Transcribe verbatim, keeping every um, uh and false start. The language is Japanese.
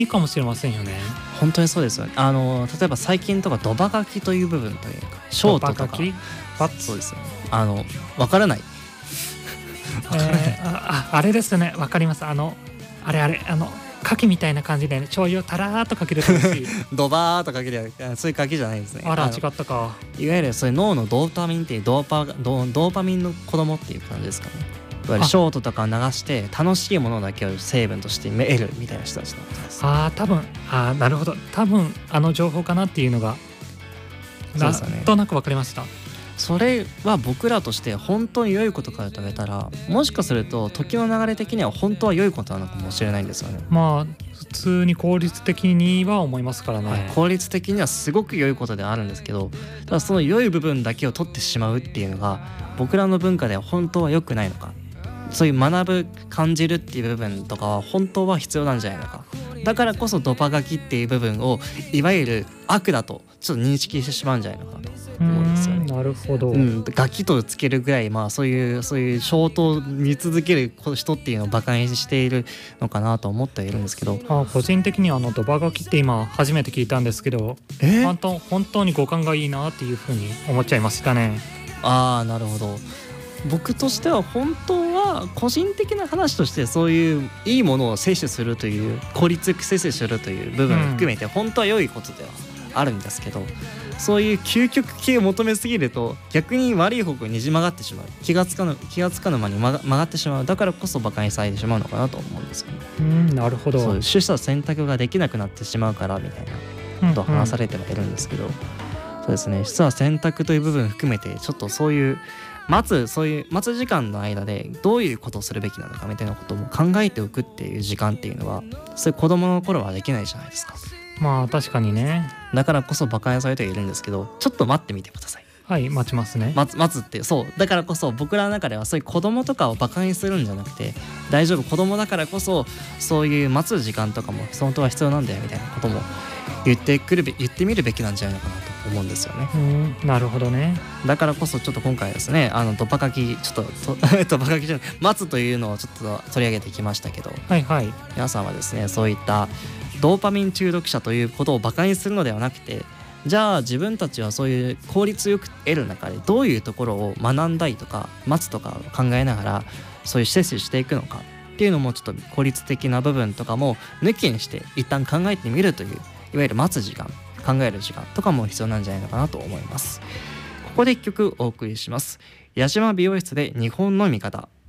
いいかもしれませんよね。 本当にそうですよね。あの例えば最近とかドバ書きという部分というかショートとかドバ書きバッそうですよね。あのわからないえー、あ, あ, あれですね、わかります。あのあれあれあの牡蠣みたいな感じで、ね、醤油をたらーっとかけるとしドバーとかけるそういう書きじゃないですね。 あら違ったか。 いわゆるそういう脳のドーパミンっていうドーパドドーパミンの子供っていう感じですかね。いわゆるショートとかを流して楽しいものだけを成分として得るみたいな人たちのことです。 ああ多分あなるほど、多分あの情報かなっていうのがなんとなく分かりました。 それは僕らとして本当に良いことかと言われたら、もしかすると時の流れ的には本当は良いことなのかもしれないんですよね。 まあ普通に効率的には思いますからね、はい、 効率的にはすごく良いことではあるんですけど、ただその良い部分だけを取ってしまうっていうのが僕らの文化では本当は良くないのか、そういう学ぶ感じるっていう部分とかは本当は必要なんじゃないのか。だからこそドパ書きっていう部分をいわゆる悪だとちょっと認識してしまうんじゃないのかなと思うんですよね。 なるほど、 うん、ガキとつけるぐらい、まあそういうそういうショートを見続ける人っていうのをバカにしているのかなと思っているんですけど、 あ個人的にはあのドバ書きって今初めて聞いたんですけど、 えー、 本当本当に五感がいいなっていうふうに思っちゃいましたね。 ああなるほど。僕としては本当は個人的な話としてそういういいものを摂取するという効率よく摂取するという部分を含めて本当は良いことではあるんですけど、うん、そういう究極系を求めすぎると逆に悪い方向にねじ曲がってしまう、気がつかぬ気がつかぬ間に曲が、曲がってしまう。だからこそバカにされてしまうのかなと思うんですよね。 うんなるほど。 そういう取捨選択ができなくなってしまうからみたいなことを話されてはいるんですけど、うんうん、そうですね、実は選択という部分含めてちょっとそういう待つそういう待つ時間の間でどういうことをするべきなのかみたいなことも考えておくっていう時間っていうのはそういう子供の頃はできないじゃないですか。 まあ確かにね。 だからこそバカにされてはいるんですけど、ちょっと待ってみてください。 はい待ちますね。 待つ待つってそうだからこそ僕らの中ではそういう子供とかをバカにするんじゃなくて、大丈夫子供だからこそそういう待つ時間とかも本当は必要なんだよみたいなことも言ってくるべ言ってみるべきなんじゃないのかなと思うんですよね。 うんなるほどね。 だからこそちょっと今回ですね、あのドバ書きちょっとドバ書きじゃない待つというのをちょっと取り上げてきましたけど、 はいはい、 皆さんはですねそういったドーパミン中毒者ということをバカにするのではなくて、じゃあ自分たちはそういう効率よく得る中でどういうところを学んだりとか待つとかを考えながらそういう摂取していくのかっていうのもちょっと効率的な部分とかも抜きにして一旦考えてみるという、いわゆる待つ時間考える時間とかも必要なんじゃないのかなと思います。ここで一曲お送りします。矢島美容室で日本の味方。